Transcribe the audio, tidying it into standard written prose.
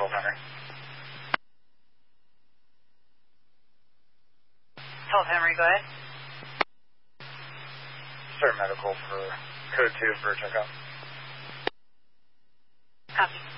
12 Henry. 12 Henry, go ahead. Start medical for code 2 for checkup. Copy.